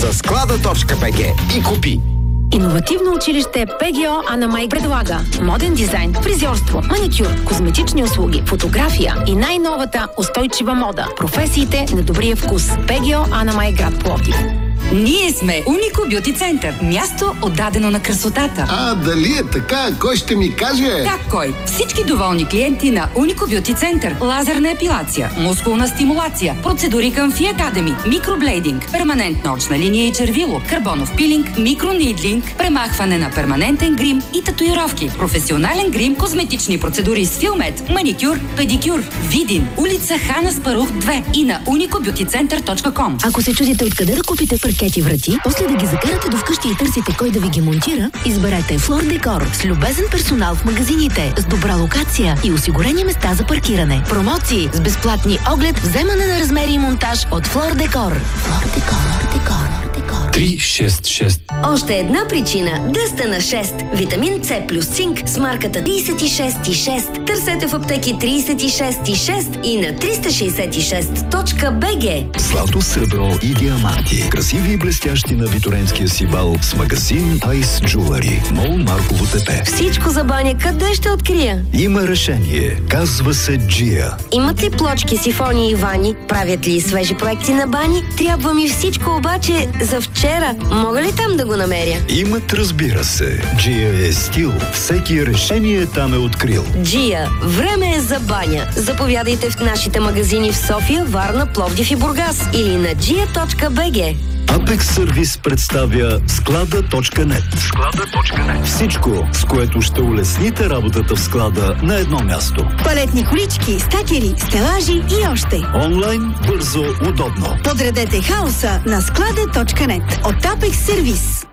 за склада.bg и купи. Иновативно училище ПГО Ана Май предлага моден дизайн, фризьорство, маникюр, козметични услуги, фотография и най-новата устойчива мода. Професиите на добрия вкус. ПГО Ана Май, град Пловдив. Ние сме Унико Бюти Център. Място отдадено на красотата. Дали е така? Кой ще ми каже? Как кой? Всички доволни клиенти на Унико Бюти Център. Лазерна епилация, мускулна стимулация, процедури към Фи Академи, микроблейдинг, перманентна очна линия и червило, карбонов пилинг, микронидлинг, премахване на перманентен грим и татуировки, професионален грим, козметични процедури с Филмет, маникюр, педикюр. Видин, улица Хана Спарух 2 и на unicobeautycenter.com. Ако се чудите откъде да купите паркети врати, после да ги закарате до вкъщи и търсите кой да ви ги монтира, изберете Флор Декор с любезен персонал в магазините, с добра локация и осигурени места за паркиране. Промоции с безплатни оглед, вземане на размери и монтаж от Флор Декор. Флор Декор. 366. Още една причина да сте на 6. Витамин С плюс цинк с марката 36,6. Търсете в аптеки 36,6 и на 366.bg. Злато, сребро и диаманти. Красиви и блестящи на Виторенския си бал с магазин Ice Jewelry. Мол Марково ТП. Всичко за баня къде ще открия? Има решение. Казва се Джия. Имат ли плочки, сифони и вани? Правят ли свежи проекти на бани? Трябва ми всичко обаче за вчера. Мога ли там да го намеря? Имат, разбира се. Джия е стил. Всеки решение там е открил. Джия. Време е за баня. Заповядайте в нашите магазини в София, Варна, Пловдив и Бургас или на gia.bg. Apex Сервис представя склада.net. Всичко, с което ще улесните работата в склада на едно място. Палетни колички, стакери, стелажи и още. Онлайн, бързо, удобно. Подредете хаоса на склада.net от Apex Сервис.